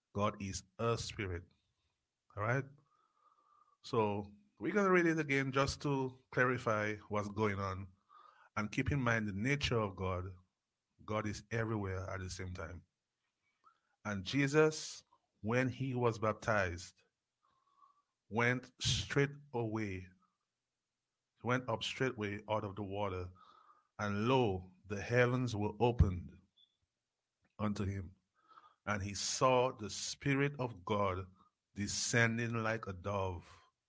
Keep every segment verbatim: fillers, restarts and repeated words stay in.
God is a spirit. All right? So we're going to read it again just to clarify what's going on and keep in mind the nature of God. God is everywhere at the same time. And Jesus, when he was baptized, went straight away, went up straightway out of the water, and lo, the heavens were opened unto him. And he saw the Spirit of God descending like a dove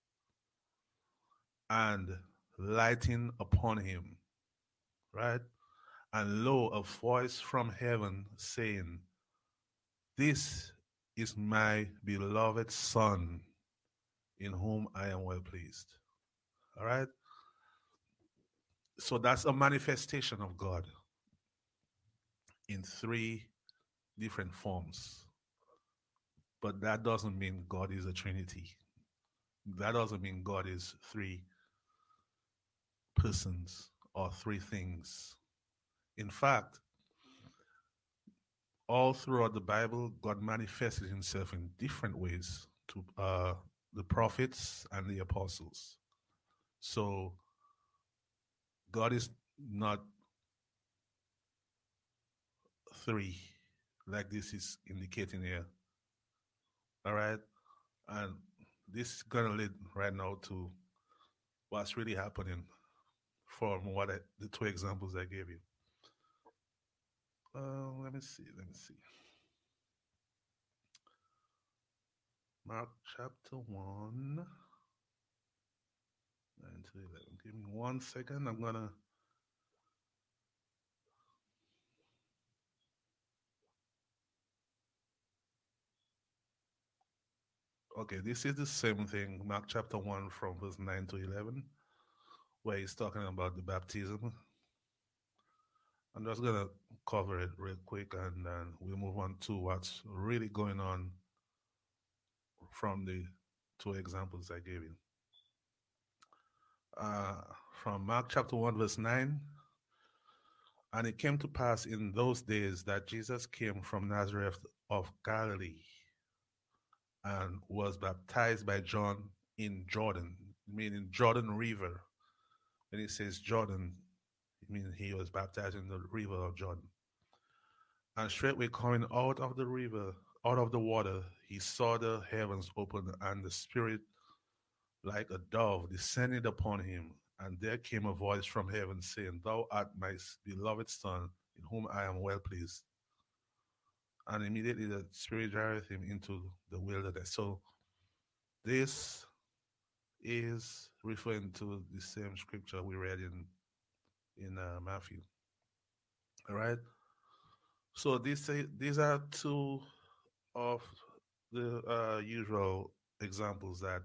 and lighting upon him, right? And lo, a voice from heaven saying, This is my beloved Son, in whom I am well pleased. All right? So that's a manifestation of God in three different forms. But that doesn't mean God is a Trinity. That doesn't mean God is three persons or three things. In fact, all throughout the Bible, God manifested himself in different ways to uh, the prophets and the apostles. So God is not three, like this is indicating here. All right? And this is going to lead right now to what's really happening from what I, the two examples I gave you. Uh, let me see. Let me see. Mark chapter one, nine to eleven. Give me one second. I'm going to. Okay, this is the same thing. Mark chapter one from verse nine to eleven, where he's talking about the baptism. I'm just going to cover it real quick and then we'll move on to what's really going on from the two examples I gave you. Uh, from Mark chapter one, verse nine. And it came to pass in those days that Jesus came from Nazareth of Galilee and was baptized by John in Jordan, meaning Jordan River. When it says Jordan, it means he was baptized in the river of Jordan. And straightway coming out of the river, out of the water, he saw the heavens open and the Spirit like a dove descended upon him. And there came a voice from heaven saying, Thou art my beloved Son, in whom I am well pleased. And immediately the Spirit driveth him into the wilderness. So this is referring to the same scripture we read in in uh, Matthew. All right. So these these are two of the uh, usual examples that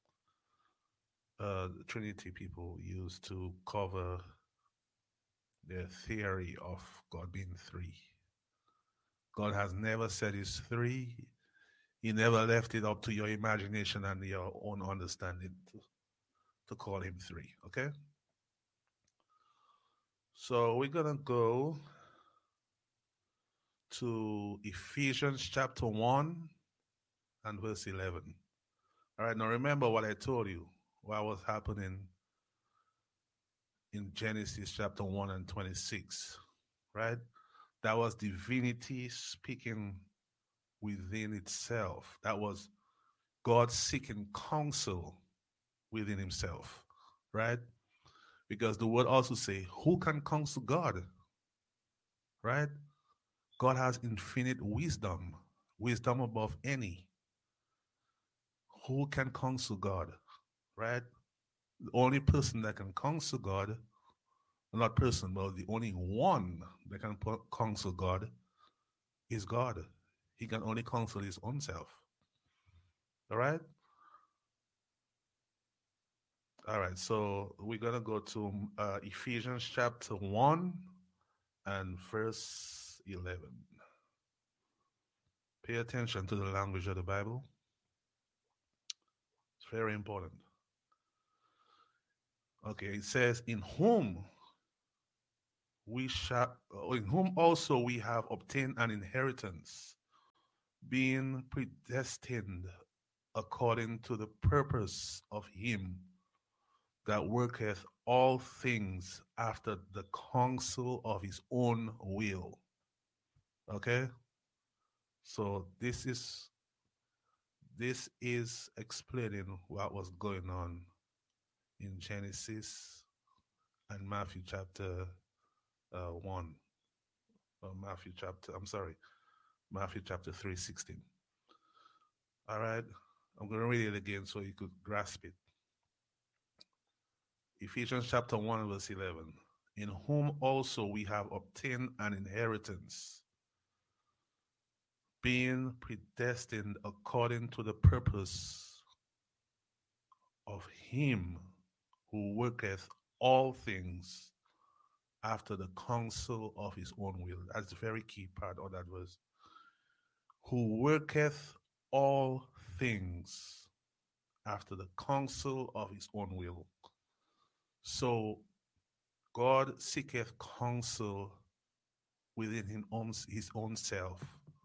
uh, the Trinity people use to cover their theory of God being three. God has never said he's three. He never left it up to your imagination and your own understanding to, to call him three. Okay? So we're going to go to Ephesians chapter one and verse eleven. All right, now remember what I told you, what was happening in Genesis chapter one and twenty-six, right? That was divinity speaking within itself. That was God seeking counsel within himself, right? Because the word also say, who can counsel God, right? God has infinite wisdom, wisdom above any. Who can counsel God, right? The only person that can counsel God, not person, but the only one that can counsel God is God. He can only counsel his own self. All right? All right, so we're going to go to uh, Ephesians chapter one and verse eleven. Pay attention to the language of the Bible. It's very important. Okay, it says, in whom we shall, in whom also we have obtained an inheritance being predestined according to the purpose of him that worketh all things after the counsel of his own will. Okay? So this is this is explaining what was going on in Genesis and Matthew chapter uh, one. Or Matthew chapter, I'm sorry, Matthew chapter three, sixteen. All right? I'm going to read it again so you could grasp it. Ephesians chapter one, verse eleven. In whom also we have obtained an inheritance, being predestined according to the purpose of him who worketh all things after the counsel of his own will. That's the very key part of that verse. Who worketh all things after the counsel of his own will. So God seeketh counsel within his own, his own self.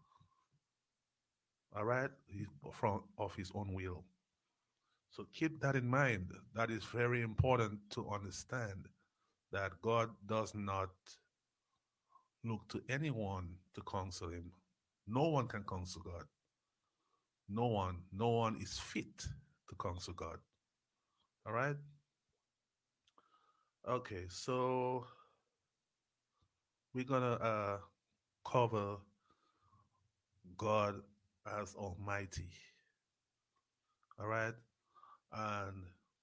All right? From of his own will. So keep that in mind. That is very important to understand, that God does not look to anyone to counsel him. No one can counsel God. No one. No one is fit to counsel God. All right? Okay, so we're going to uh, cover God as Almighty. All right? And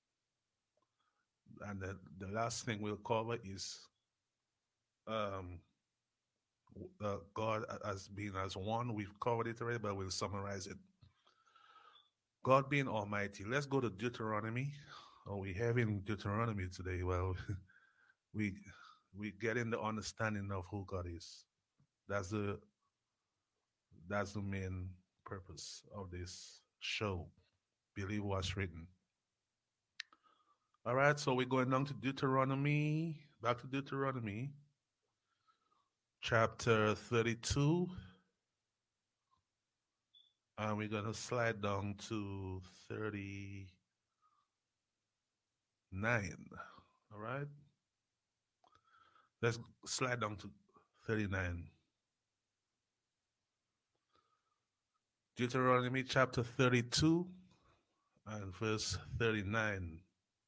and the, the last thing we'll cover is um, uh, God as being as one. We've covered it already, but we'll summarize it. God being Almighty. Let's go to Deuteronomy. Oh, we have in Deuteronomy today. Well, we we get in the understanding of who God is. That's the that's the main purpose of this show. Believe what's written. All right, so we're going down to Deuteronomy. Back to Deuteronomy, chapter thirty-two. And we're going to slide down to thirty-nine. All right? Let's slide down to thirty-nine. Deuteronomy chapter thirty-two and verse thirty-nine.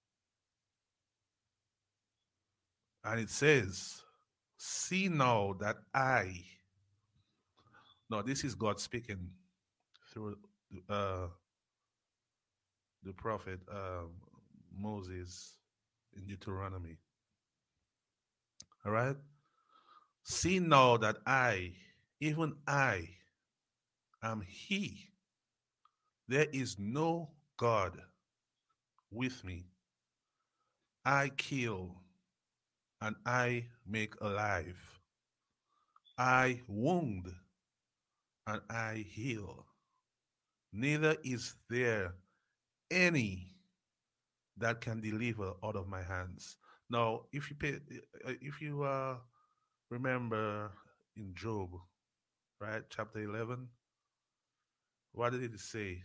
And it says, see now that I, now this is God speaking through uh, the prophet uh, Moses in Deuteronomy. All right? See now that I, even I, am He. There is no God with me. I kill and I make alive. I wound and I heal. Neither is there any that can deliver out of my hands. Now, if you pay, if you uh, remember in Job, right, chapter eleven, what did it say?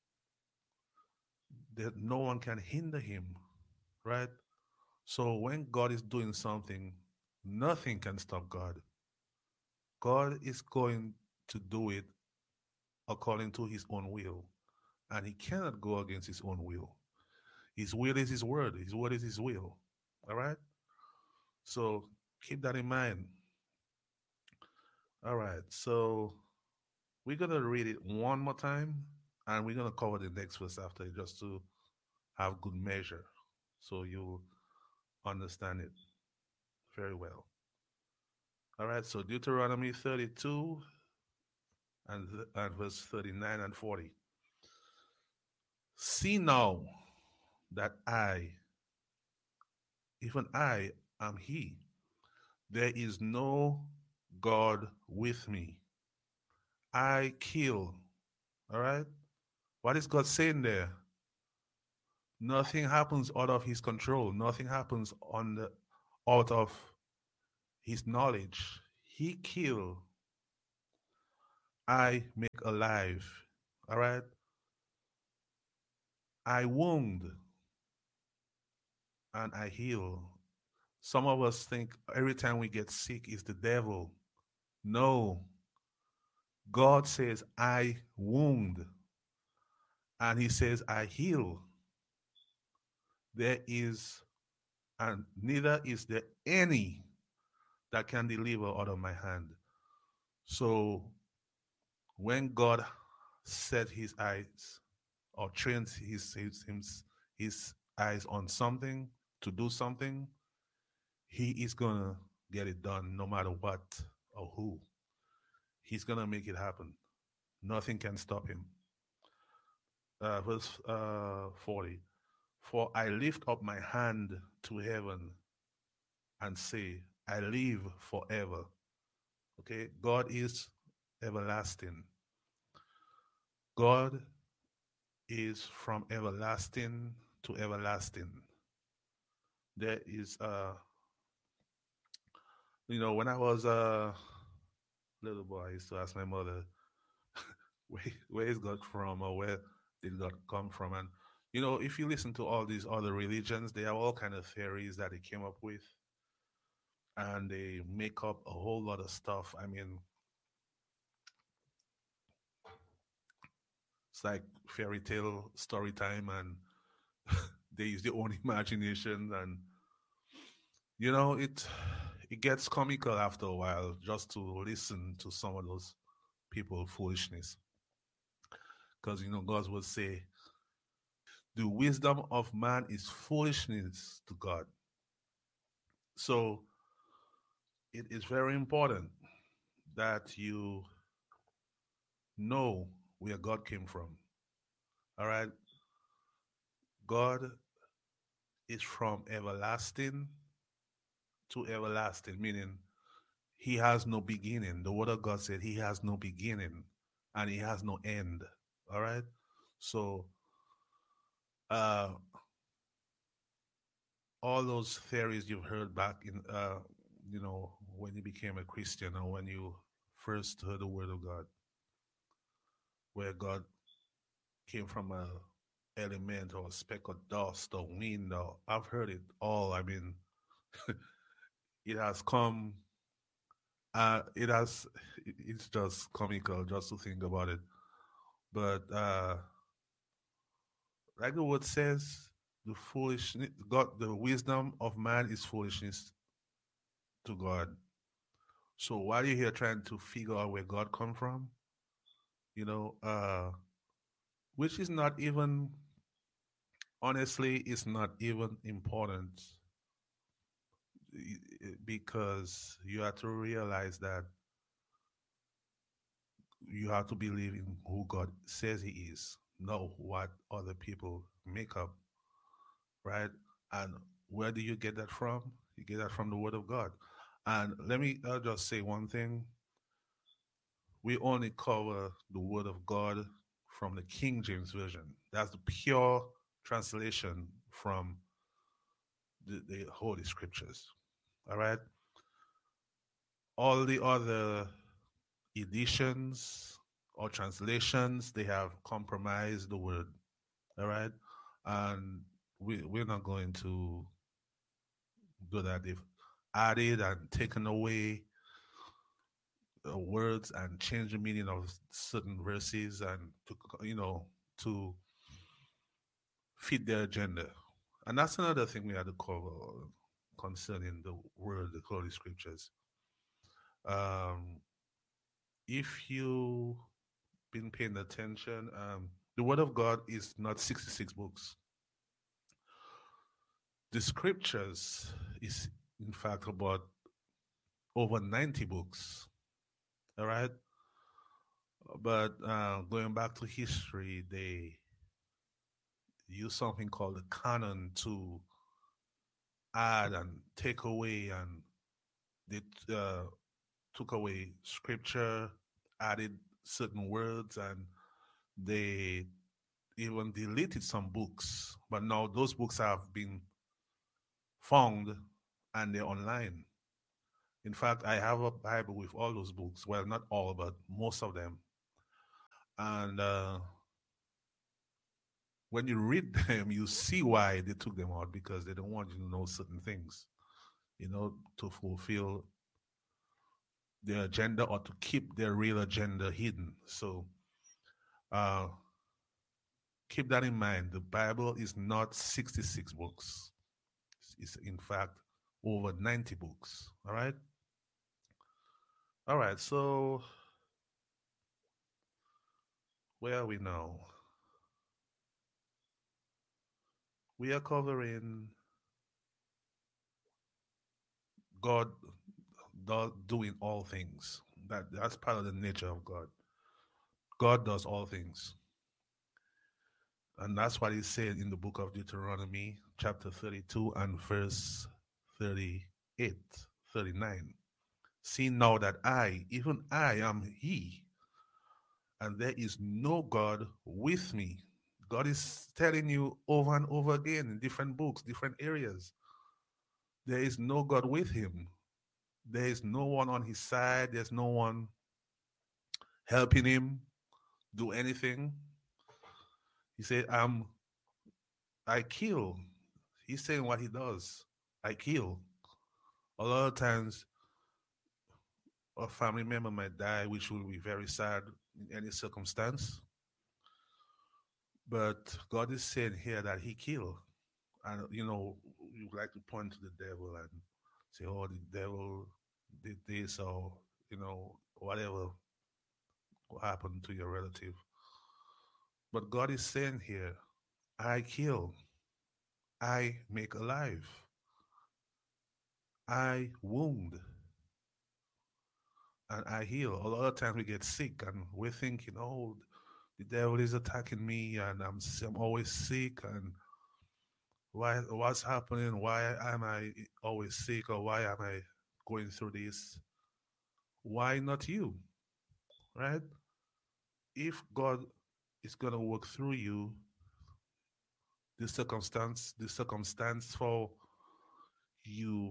That no one can hinder him, right? So when God is doing something, nothing can stop God. God is going to do it according to his own will, and he cannot go against his own will. His will is his word. His word is his will. All right? So keep that in mind. All right. So we're going to read it one more time, and we're going to cover the next verse after it just to have good measure so you understand it very well. All right. So Deuteronomy thirty-two and, and verse thirty-nine and forty. See now that I, even I, am He. There is no God with me. I kill. All right? What is God saying there? Nothing happens out of his control. Nothing happens on the out of his knowledge. He kill I make alive. All right. I wound and I heal. Some of us think every time we get sick is the devil. No. God says, I wound. And he says, I heal. There is, and neither is there any that can deliver out of my hand. So when God set his eyes or trains his, his, his, his eyes on something to do something, he is going to get it done no matter what or who. He's going to make it happen. Nothing can stop him. Uh, verse uh, forty. For I lift up my hand to heaven and say, I live forever. Okay, God is everlasting. God is from everlasting to everlasting. There is, uh, you know, when I was a little boy, I used to ask my mother, where, where is God from, or where did God come from? And, you know, if you listen to all these other religions, they have all kind of theories that they came up with, and they make up a whole lot of stuff. I mean, it's like fairy tale story time, and they use their own imagination, and you know it it gets comical after a while just to listen to some of those people foolishness, because you know God will say the wisdom of man is foolishness to God. So it is very important that you know where God came from. All right, God is from everlasting to everlasting, meaning he has no beginning. The word of God said he has no beginning and he has no end. All right. So uh all those theories you've heard back in uh you know when you became a Christian or when you first heard the word of God, where God came from a element or a speck of dust or wind, or I've heard it all. I mean, it has come uh it has it's just comical just to think about it. But uh like the word says, the foolishness, God, the wisdom of man is foolishness to God. So while you're here trying to figure out where God come from, you know, uh, which is not even, honestly, it's not even important, because you have to realize that you have to believe in who God says He is, not what other people make up, right? And where do you get that from? You get that from the Word of God. And let me uh, just say one thing. We only cover the Word of God from the King James Version. That's the pure translation from the, the Holy Scriptures. All right? All the other editions or translations, they have compromised the Word. All right? And we, we're not going to do that. They've added and taken away uh, words and changed the meaning of certain verses, and to you know to fit their agenda. And that's another thing we had to cover concerning the word, the Holy Scriptures. Um, if you been paying attention, um, the Word of God is not sixty-six books. The Scriptures is, in fact, about over ninety books. All right. But uh, going back to history, they use something called the canon to add and take away, and they uh, took away scripture, added certain words, and they even deleted some books. But now those books have been found and they're online. In fact, I have a Bible with all those books. Well, not all, but most of them. And uh, when you read them, you see why they took them out, because they don't want you to know certain things, you know, to fulfill their agenda or to keep their real agenda hidden. So uh, keep that in mind. The Bible is not sixty-six books, it's in fact over ninety books. All right. All right. So where are we now? We are covering God do, doing all things. That that's part of the nature of God. God does all things. And that's what he said in the book of Deuteronomy, chapter thirty-two and verse thirty-eight, thirty-nine. See now that I, even I, am he, and there is no God with me. God is telling you over and over again in different books, different areas. There is no God with him. There is no one on his side. There's no one helping him do anything. He said, I'm I kill. He's saying what he does. I kill. A lot of times a family member might die, which will be very sad in any circumstance. But God is saying here that he killed. And you know, you like to point to the devil and say, oh, the devil did this, or you know, whatever happened to your relative. But God is saying here, I kill, I make alive, I wound, and I heal. A lot of times we get sick and we're thinking, oh, the devil is attacking me and I'm, I'm always sick, and why, what's happening? Why am I always sick, or why am I going through this? Why not you, right? If God is going to work through you, the circumstance, the circumstance for you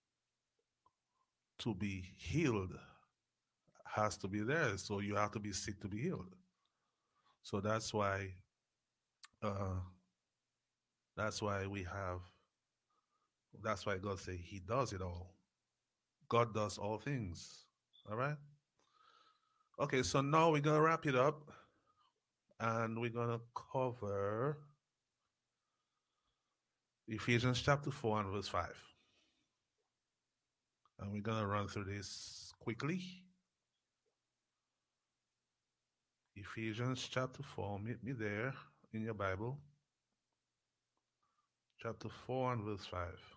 to be healed has to be there. So you have to be sick to be healed. So that's why, uh, that's why we have, that's why God say he does it all. God does all things. All right. Okay. So now we're going to wrap it up, and we're going to cover Ephesians chapter four and verse five. And we're going to run through this quickly. Ephesians chapter four, meet me there in your Bible. Chapter four and verse five.